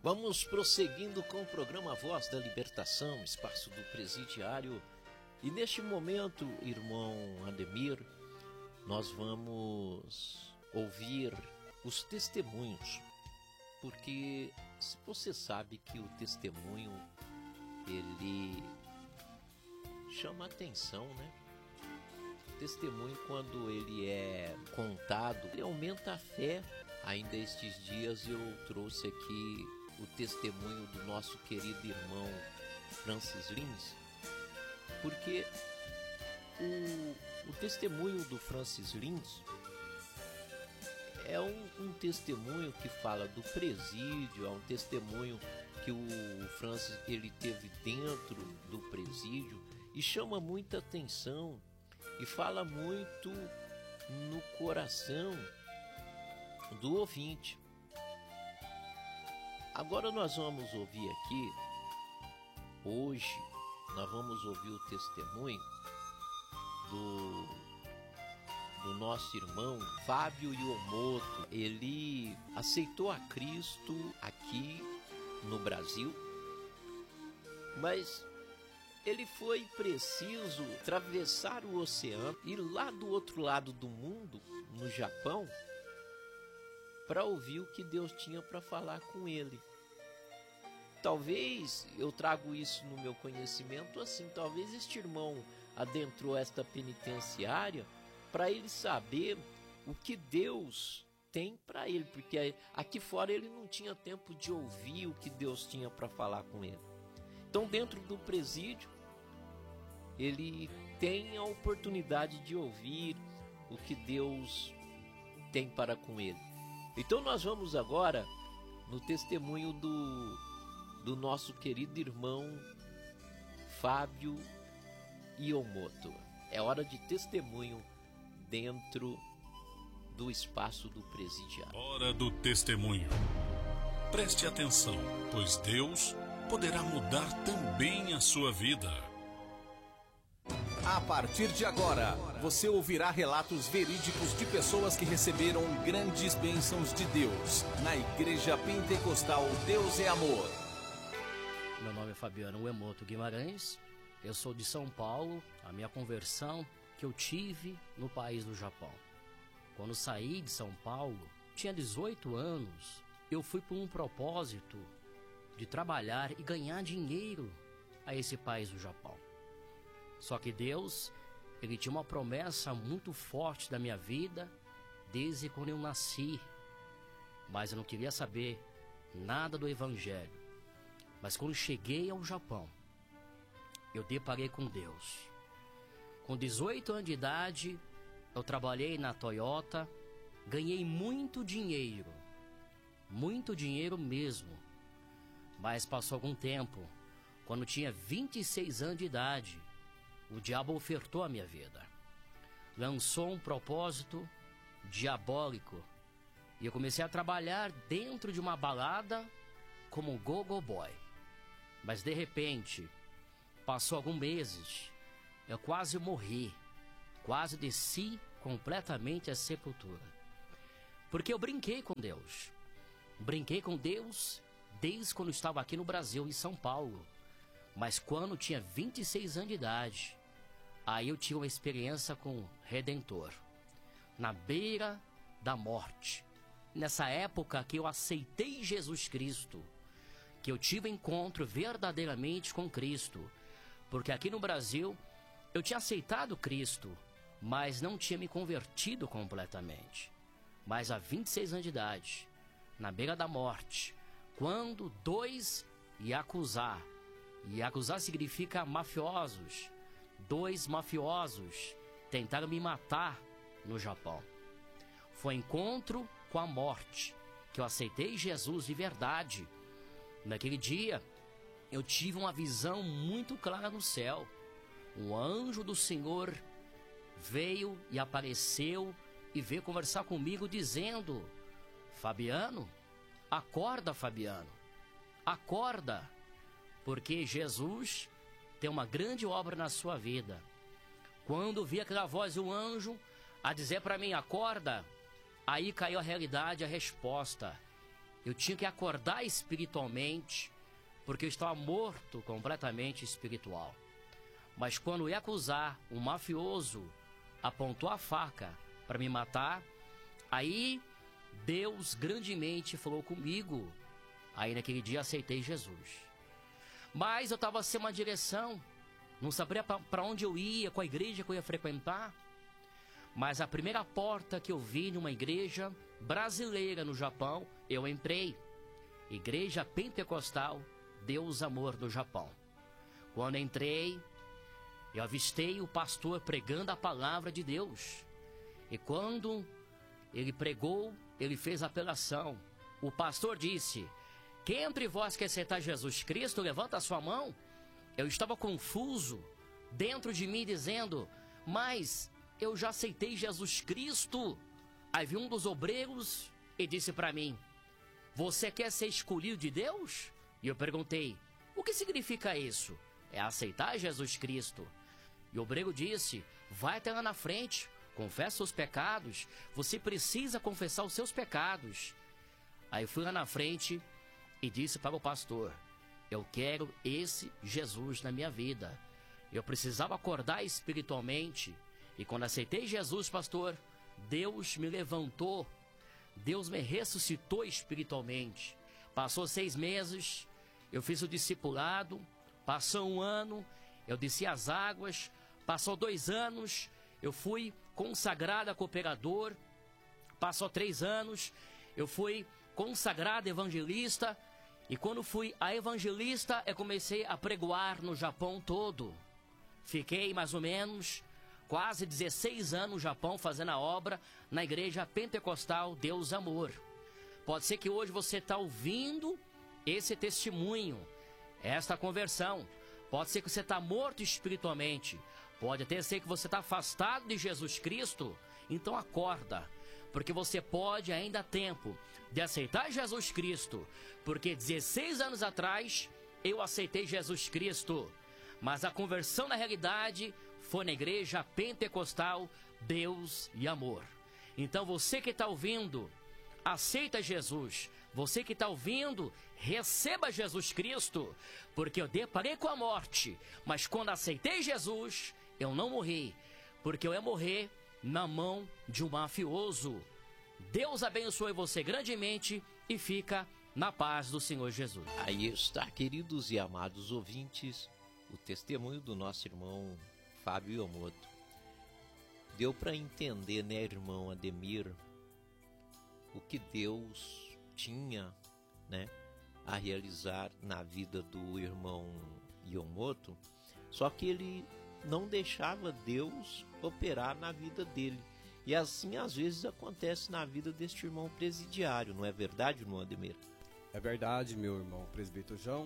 Vamos prosseguindo com o programa Voz da Libertação, espaço do presidiário. E neste momento, irmão Ademir, nós vamos ouvir os testemunhos. Porque se você sabe que o testemunho, ele chama atenção, né? O testemunho, quando ele é contado, ele aumenta a fé. Ainda estes dias eu trouxe aqui o testemunho do nosso querido irmão Francis Lins, porque o testemunho do Francis Lins é um testemunho que fala do presídio, é um testemunho que o Francis ele teve dentro do presídio e chama muita atenção e fala muito no coração do ouvinte. Agora nós vamos ouvir aqui, hoje, nós vamos ouvir o testemunho do nosso irmão Fábio Yomoto. Ele aceitou a Cristo aqui no Brasil, mas ele foi preciso atravessar o oceano, ir lá do outro lado do mundo, no Japão, para ouvir o que Deus tinha para falar com ele. Talvez eu trago isso no meu conhecimento assim, talvez este irmão adentrou esta penitenciária para ele saber o que Deus tem para ele, porque aqui fora ele não tinha tempo de ouvir o que Deus tinha para falar com ele. Então, dentro do presídio, ele tem a oportunidade de ouvir o que Deus tem para com ele. Então nós vamos agora no testemunho do nosso querido irmão Fábio Yomoto. É hora de testemunho dentro do espaço do presidiário. Hora do testemunho. Preste atenção, pois Deus poderá mudar também a sua vida. A partir de agora, você ouvirá relatos verídicos de pessoas que receberam grandes bênçãos de Deus na Igreja Pentecostal Deus é Amor. Meu nome é Fabiano Yomoto Guimarães, eu sou de São Paulo. A minha conversão que eu tive no país do Japão. Quando saí de São Paulo, tinha 18 anos, eu fui por um propósito de trabalhar e ganhar dinheiro a esse país do Japão. Só que Deus, Ele tinha uma promessa muito forte da minha vida desde quando eu nasci. Mas eu não queria saber nada do Evangelho. Mas quando cheguei ao Japão, eu deparei com Deus. Com 18 anos de idade, eu trabalhei na Toyota, ganhei muito dinheiro mesmo. Mas passou algum tempo, quando tinha 26 anos de idade, o diabo ofertou a minha vida. Lançou um propósito diabólico e eu comecei a trabalhar dentro de uma balada como go-go boy. Mas de repente, passou alguns meses, eu quase morri, quase desci completamente à sepultura. Porque eu brinquei com Deus. Brinquei com Deus desde quando estava aqui no Brasil, em São Paulo. Mas quando tinha 26 anos de idade, aí eu tive uma experiência com o Redentor. Na beira da morte. Nessa época que eu aceitei Jesus Cristo, que eu tive encontro verdadeiramente com Cristo. Porque aqui no Brasil, eu tinha aceitado Cristo, mas não tinha me convertido completamente. Mas há 26 anos de idade, na beira da morte, quando dois Yakuza significa mafiosos, dois mafiosos tentaram me matar no Japão. Foi encontro com a morte que eu aceitei Jesus de verdade. Naquele dia, eu tive uma visão muito clara no céu. Um anjo do Senhor veio e apareceu e veio conversar comigo dizendo: Fabiano, acorda, Fabiano, acorda, porque Jesus tem uma grande obra na sua vida. Quando vi aquela voz do anjo a dizer para mim, acorda, aí caiu a realidade, a resposta. eu tinha que acordar espiritualmente, porque eu estava morto completamente espiritual. Mas quando eu ia acusar, um mafioso apontou a faca para me matar, aí Deus grandemente falou comigo. Aí naquele dia aceitei Jesus. Mas eu estava sem uma direção, não sabia para onde eu ia, qual igreja que eu ia frequentar. Mas a primeira porta que eu vi numa igreja brasileira no Japão, eu entrei. Igreja Pentecostal Deus Amor no Japão. Quando entrei, eu avistei o pastor pregando a palavra de Deus. E quando ele pregou, ele fez a apelação. O pastor disse: quem entre vós quer aceitar Jesus Cristo, levanta a sua mão. Eu estava confuso dentro de mim, dizendo: mas eu já aceitei Jesus Cristo. Aí veio um dos obreiros e disse para mim: você quer ser escolhido de Deus? E eu perguntei: o que significa isso? É aceitar Jesus Cristo. E o obreiro disse: vai até lá na frente, confessa os pecados, você precisa confessar os seus pecados. Aí eu fui lá na frente e disse para o pastor: eu quero esse Jesus na minha vida. Eu precisava acordar espiritualmente. E quando aceitei Jesus, pastor, Deus me levantou. Deus me ressuscitou espiritualmente. Passou 6 meses, eu fiz o discipulado. Passou 1 ano, eu desci as águas. Passou 2 anos, eu fui consagrado a cooperador. Passou 3 anos, eu fui consagrado evangelista. E quando fui a evangelista, eu comecei a pregoar no Japão todo. Fiquei mais ou menos quase 16 anos no Japão fazendo a obra na igreja pentecostal Deus Amor. Pode ser que hoje você está ouvindo esse testemunho, esta conversão. Pode ser que você está morto espiritualmente. Pode até ser que você está afastado de Jesus Cristo. Então acorda, porque você pode ainda há tempo de aceitar Jesus Cristo. Porque 16 anos atrás eu aceitei Jesus Cristo. Mas a conversão na realidade foi na igreja pentecostal Deus e Amor. Então você que está ouvindo, aceita Jesus. Você que está ouvindo, receba Jesus Cristo. Porque eu deparei com a morte, mas quando aceitei Jesus, eu não morri. Porque eu ia morrer na mão de um mafioso. Deus abençoe você grandemente e fica na paz do Senhor Jesus. Aí está, queridos e amados ouvintes, o testemunho do nosso irmão Fábio Yomoto. Deu para entender, né, irmão Ademir, o que Deus tinha, né, a realizar na vida do irmão Yomoto, só que ele não deixava Deus operar na vida dele. E assim às vezes acontece na vida deste irmão presidiário, não é verdade, irmão Ademir? É verdade, meu irmão presbítero João.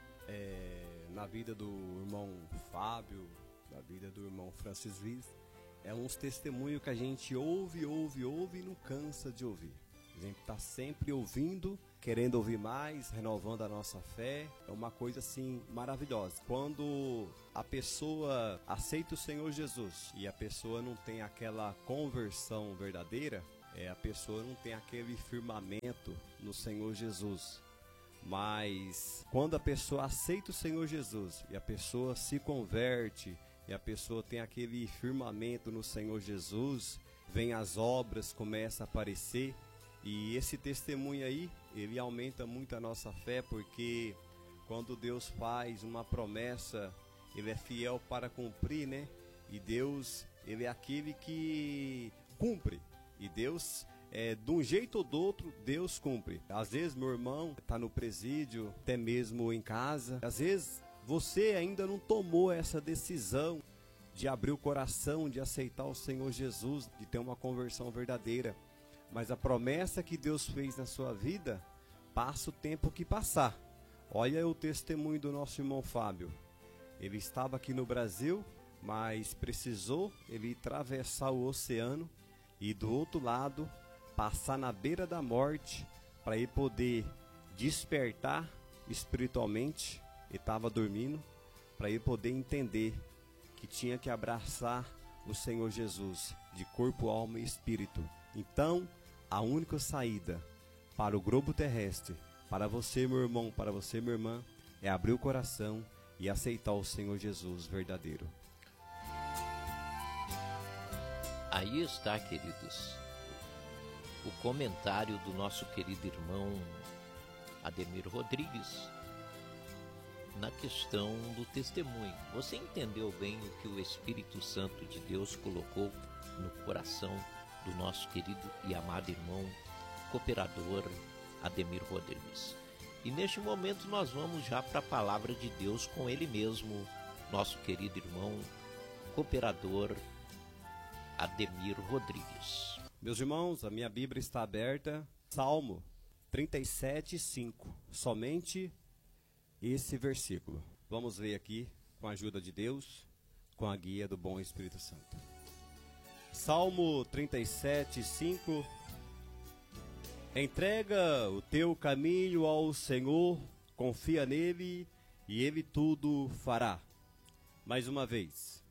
Na vida do irmão Fábio, na vida do irmão Francis Luiz, é uns testemunhos que a gente ouve e não cansa de ouvir. A gente está sempre ouvindo, querendo ouvir mais, renovando a nossa fé. É uma coisa assim maravilhosa. Quando a pessoa aceita o Senhor Jesus e a pessoa não tem aquela conversão verdadeira, a pessoa não tem aquele firmamento no Senhor Jesus. Mas quando a pessoa aceita o Senhor Jesus e a pessoa se converte e a pessoa tem aquele firmamento no Senhor Jesus, vem as obras, começa a aparecer. E esse testemunho aí, ele aumenta muito a nossa fé, porque quando Deus faz uma promessa, ele é fiel para cumprir, né? E Deus, ele é aquele que cumpre. E Deus, de um jeito ou do outro, Deus cumpre. Às vezes, meu irmão está no presídio, até mesmo em casa. Às vezes, você ainda não tomou essa decisão de abrir o coração, de aceitar o Senhor Jesus, de ter uma conversão verdadeira. Mas a promessa que Deus fez na sua vida, passa o tempo que passar. Olha o testemunho do nosso irmão Fábio. Ele estava aqui no Brasil, mas precisou ele atravessar o oceano e do outro lado, passar na beira da morte, para ele poder despertar espiritualmente. Ele estava dormindo, para ele poder entender que tinha que abraçar o Senhor Jesus, de corpo, alma e espírito. Então, a única saída para o globo terrestre, para você, meu irmão, para você, minha irmã, é abrir o coração e aceitar o Senhor Jesus verdadeiro. Aí está, queridos, o comentário do nosso querido irmão Ademir Rodrigues na questão do testemunho. Você entendeu bem o que o Espírito Santo de Deus colocou no coração do nosso querido e amado irmão cooperador Ademir Rodrigues. E neste momento nós vamos já para a palavra de Deus com ele mesmo, nosso querido irmão cooperador Ademir Rodrigues. Meus irmãos, a minha Bíblia está aberta, Salmo 37:5, somente esse versículo. Vamos ler aqui com a ajuda de Deus, com a guia do bom Espírito Santo. Salmo 37:5. Entrega o teu caminho ao Senhor, confia nele e ele tudo fará. Mais uma vez.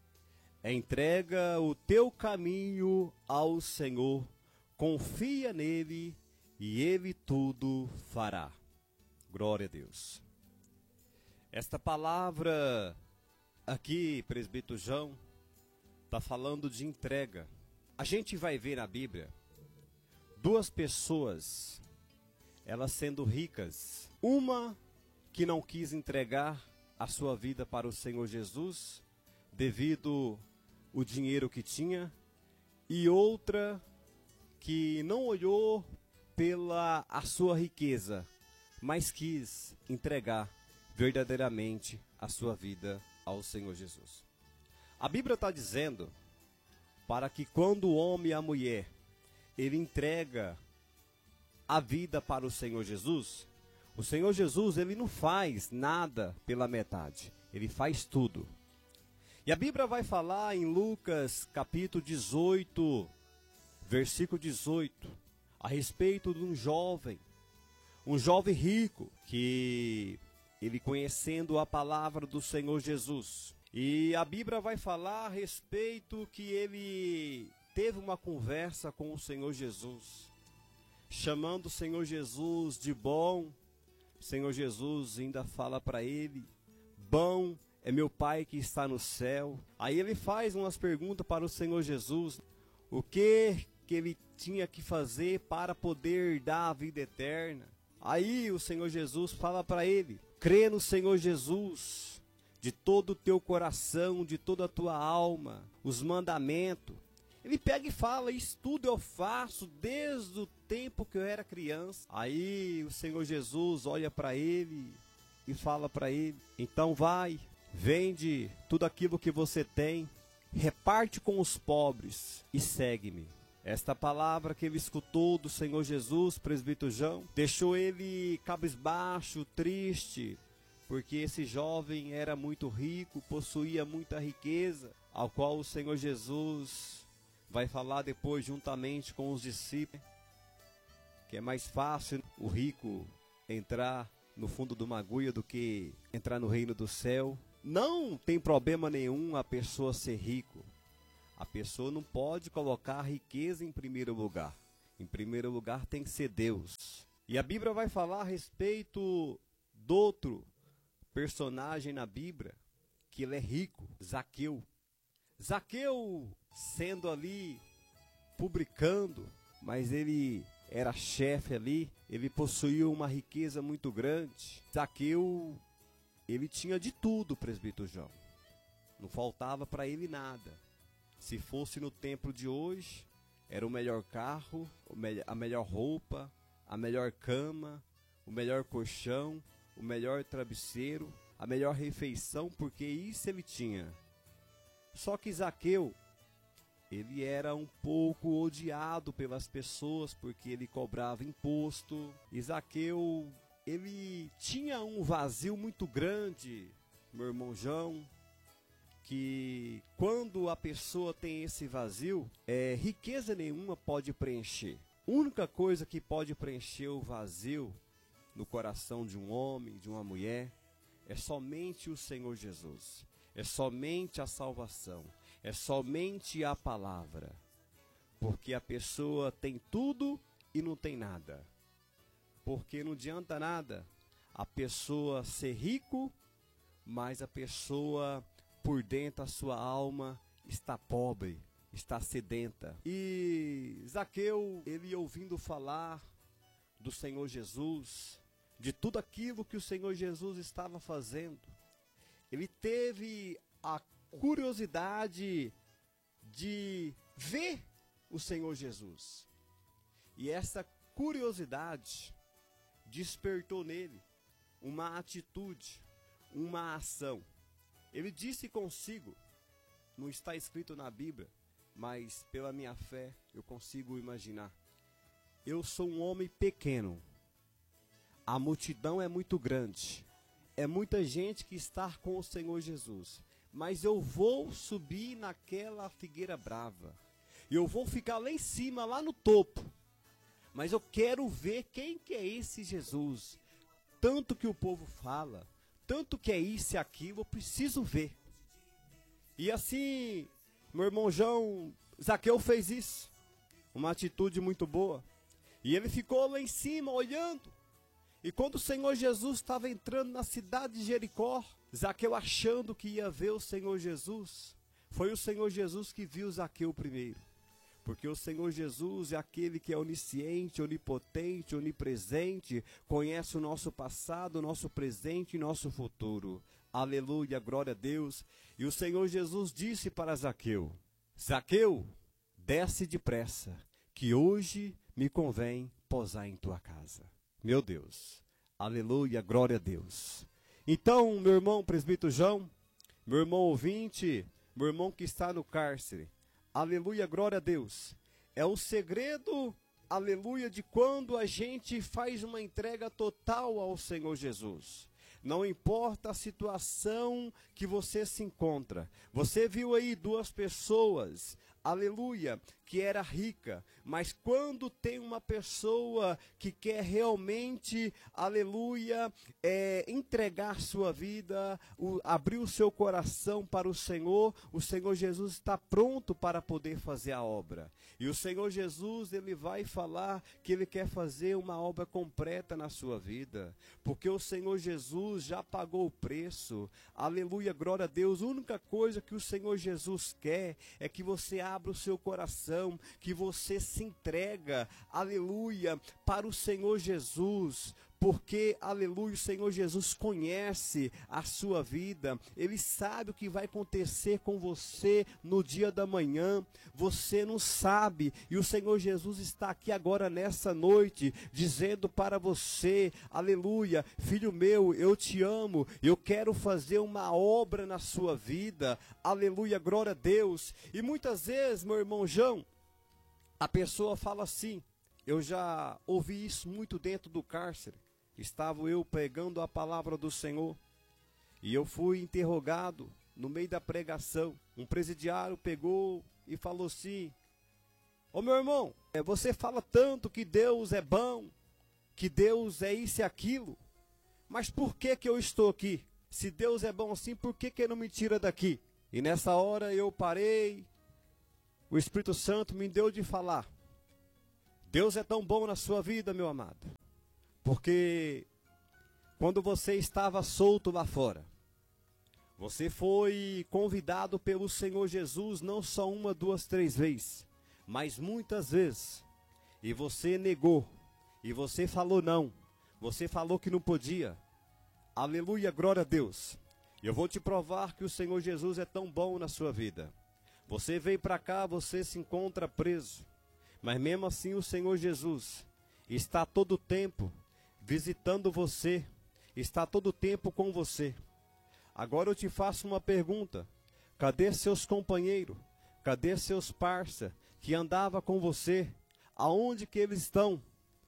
Entrega o teu caminho ao Senhor, confia nele e ele tudo fará. Glória a Deus. Esta palavra aqui, presbítero João, está falando de entrega. A gente vai ver na Bíblia duas pessoas, elas sendo ricas. Uma que não quis entregar a sua vida para o Senhor Jesus, devido ao dinheiro que tinha, e outra que não olhou pela a sua riqueza, mas quis entregar verdadeiramente a sua vida ao Senhor Jesus. A Bíblia está dizendo para que quando o homem e a mulher ele entrega a vida para o Senhor Jesus ele não faz nada pela metade, ele faz tudo. E a Bíblia vai falar em Lucas capítulo 18, versículo 18, a respeito de um jovem rico, que ele conhecendo a palavra do Senhor Jesus. E a Bíblia vai falar a respeito que ele teve uma conversa com o Senhor Jesus, chamando o Senhor Jesus de bom. O Senhor Jesus ainda fala para ele: bom é meu Pai que está no céu. Aí ele faz umas perguntas para o Senhor Jesus, o que ele tinha que fazer para poder dar a vida eterna. Aí o Senhor Jesus fala para ele: crê no Senhor Jesus de todo o teu coração, de toda a tua alma, os mandamentos. Ele pega e fala: isso tudo eu faço desde o tempo que eu era criança. Aí o Senhor Jesus olha para ele e fala para ele: então vai, vende tudo aquilo que você tem, reparte com os pobres e segue-me. Esta palavra que ele escutou do Senhor Jesus, presbítero João, deixou ele cabisbaixo, triste, porque esse jovem era muito rico, possuía muita riqueza, ao qual o Senhor Jesus vai falar depois juntamente com os discípulos, que é mais fácil o rico entrar no fundo de uma agulha do que entrar no reino do céu. Não tem problema nenhum a pessoa ser rico. A pessoa não pode colocar a riqueza em primeiro lugar. Em primeiro lugar tem que ser Deus. E a Bíblia vai falar a respeito do outro personagem na Bíblia, que ele é rico, Zaqueu. Zaqueu, sendo ali publicando, mas ele era chefe ali, ele possuía uma riqueza muito grande. Zaqueu, ele tinha de tudo, presbítero João. Não faltava para ele nada. Se fosse no templo de hoje, era o melhor carro, a melhor roupa, a melhor cama, o melhor colchão, o melhor travesseiro, a melhor refeição, porque isso ele tinha. Só que Zaqueu, ele era um pouco odiado pelas pessoas, porque ele cobrava imposto. E Zaqueu, ele tinha um vazio muito grande, meu irmão João, que quando a pessoa tem esse vazio, riqueza nenhuma pode preencher. A única coisa que pode preencher o vazio no coração de um homem, de uma mulher, é somente o Senhor Jesus. É somente a salvação. É somente a palavra. Porque a pessoa tem tudo e não tem nada. Porque não adianta nada a pessoa ser rico, mas a pessoa por dentro, a sua alma está pobre, está sedenta. E Zaqueu, ele ouvindo falar do Senhor Jesus, de tudo aquilo que o Senhor Jesus estava fazendo, ele teve a curiosidade de ver o Senhor Jesus. E essa curiosidade despertou nele uma atitude, uma ação. Ele disse consigo, não está escrito na Bíblia, mas pela minha fé eu consigo imaginar. Eu sou um homem pequeno, a multidão é muito grande, é muita gente que está com o Senhor Jesus, mas eu vou subir naquela figueira brava, eu vou ficar lá em cima, lá no topo, mas eu quero ver quem que é esse Jesus. Tanto que o povo fala, tanto que é isso e aquilo, eu preciso ver. E assim, meu irmão João, Zaqueu fez isso, uma atitude muito boa. E ele ficou lá em cima olhando. E quando o Senhor Jesus estava entrando na cidade de Jericó, Zaqueu achando que ia ver o Senhor Jesus, foi o Senhor Jesus que viu Zaqueu primeiro. Porque o Senhor Jesus é aquele que é onisciente, onipotente, onipresente, conhece o nosso passado, o nosso presente e nosso futuro. Aleluia, glória a Deus. E o Senhor Jesus disse para Zaqueu: Zaqueu, desce depressa, que hoje me convém posar em tua casa. Meu Deus, aleluia, glória a Deus. Então, meu irmão presbítero João, meu irmão ouvinte, meu irmão que está no cárcere, aleluia, glória a Deus. É o segredo, aleluia, de quando a gente faz uma entrega total ao Senhor Jesus. Não importa a situação que você se encontra. Você viu aí duas pessoas, aleluia, que era rica, mas quando tem uma pessoa que quer realmente, aleluia, entregar sua vida, abrir o seu coração para o Senhor Jesus está pronto para poder fazer a obra. E o Senhor Jesus, ele vai falar que ele quer fazer uma obra completa na sua vida, porque o Senhor Jesus já pagou o preço, aleluia, glória a Deus. A única coisa que o Senhor Jesus quer é que você abra o seu coração, que você se entrega, aleluia, para o Senhor Jesus, porque, aleluia, o Senhor Jesus conhece a sua vida, Ele sabe o que vai acontecer com você no dia da manhã, você não sabe, e o Senhor Jesus está aqui agora nessa noite, dizendo para você, aleluia, filho meu, eu te amo, eu quero fazer uma obra na sua vida, aleluia, glória a Deus. E muitas vezes, meu irmão João, a pessoa fala assim, eu já ouvi isso muito dentro do cárcere. Estava eu pregando a palavra do Senhor e eu fui interrogado no meio da pregação. Um presidiário pegou e falou assim: ô meu irmão, você fala tanto que Deus é bom, que Deus é isso e aquilo, mas por que que eu estou aqui? Se Deus é bom assim, por que que Ele não me tira daqui? E nessa hora eu parei, o Espírito Santo me deu de falar: Deus é tão bom na sua vida, meu amado, porque quando você estava solto lá fora, você foi convidado pelo Senhor Jesus não só uma, duas, três vezes, mas muitas vezes, e você negou, e você falou não, você falou que não podia. Aleluia, glória a Deus. Eu vou te provar que o Senhor Jesus é tão bom na sua vida. Você veio para cá, você se encontra preso, mas mesmo assim o Senhor Jesus está todo o tempo visitando você, está todo o tempo com você. Agora eu te faço uma pergunta: cadê seus companheiros? Cadê seus parça que andava com você? Aonde que eles estão?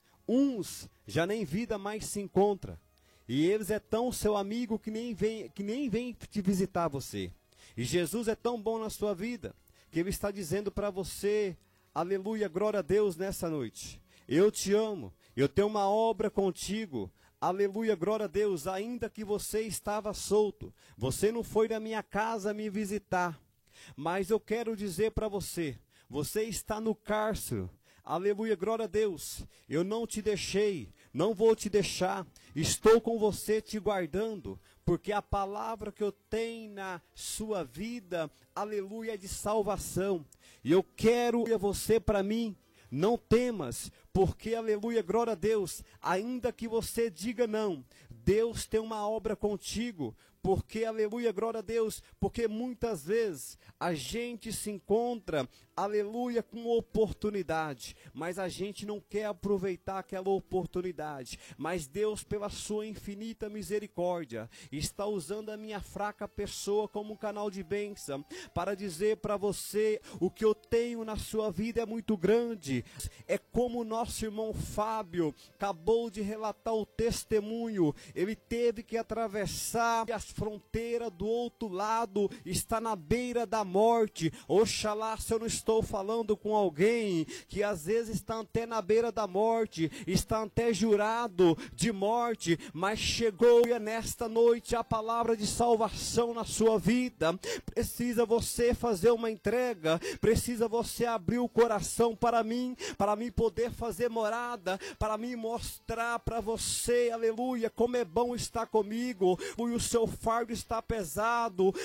Uns já nem vida mais se encontra, e eles é tão seu amigo que nem vem te visitar você. E Jesus é tão bom na sua vida, que Ele está dizendo para você, aleluia, glória a Deus, nessa noite: eu te amo, eu tenho uma obra contigo, aleluia, glória a Deus. Ainda que você estava solto, você não foi na minha casa me visitar, mas eu quero dizer para você, você está no cárcere, aleluia, glória a Deus, eu não te deixei, não vou te deixar, estou com você te guardando, porque a palavra que eu tenho na sua vida, aleluia, é de salvação. E eu quero você para mim. Não temas, porque, aleluia, glória a Deus, ainda que você diga não, Deus tem uma obra contigo, porque, aleluia, glória a Deus, porque muitas vezes a gente se encontra, aleluia, com oportunidade, mas a gente não quer aproveitar aquela oportunidade, mas Deus, pela sua infinita misericórdia, está usando a minha fraca pessoa como um canal de bênção, para dizer para você, o que eu tenho na sua vida é muito grande. É como o nosso irmão Fábio acabou de relatar o testemunho, ele teve que atravessar as fronteiras do outro lado, está na beira da morte. Oxalá se eu não estou falando com alguém que às vezes está até na beira da morte, está até jurado de morte, mas chegou nesta noite a palavra de salvação na sua vida. Precisa você fazer uma entrega, precisa você abrir o coração para mim poder fazer morada, para mim mostrar para você, aleluia, como é bom estar comigo, e o seu fardo está pesado,